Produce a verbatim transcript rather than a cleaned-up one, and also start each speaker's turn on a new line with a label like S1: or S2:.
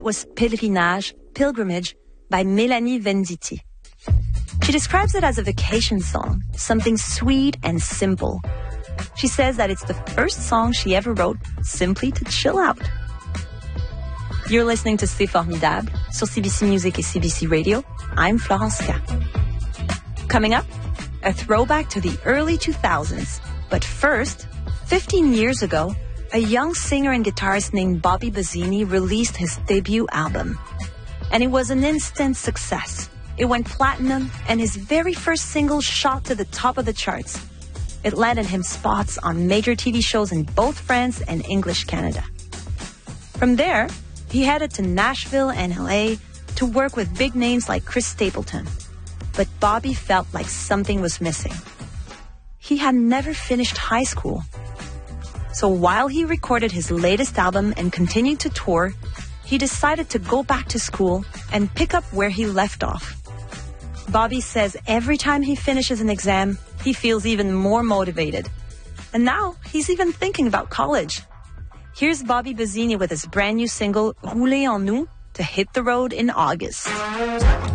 S1: was Pèlerinage, Pilgrimage, by Mélanie Venditti. She describes it as a vacation song, something sweet and simple. She says that it's the first song she ever wrote simply to chill out. You're listening to C'est Formidable sur C B C Music et C B C Radio. I'm Florence K. Coming up, a throwback to the early two thousands. But first, fifteen years ago, a young singer and guitarist named Bobby Bazzini released his debut album. And it was an instant success. It went platinum, and his very first single shot to the top of the charts. It landed him spots on major T V shows in both France and English Canada. From there, he headed to Nashville and L A to work with big names like Chris Stapleton. But Bobby felt like something was missing. He had never finished high school. So while he recorded his latest album and continued to tour, he decided to go back to school and pick up where he left off. Bobby says every time he finishes an exam, he feels even more motivated. And now he's even thinking about college. Here's Bobby Bazzini with his brand new single, Rouler en nous, to hit the road in August.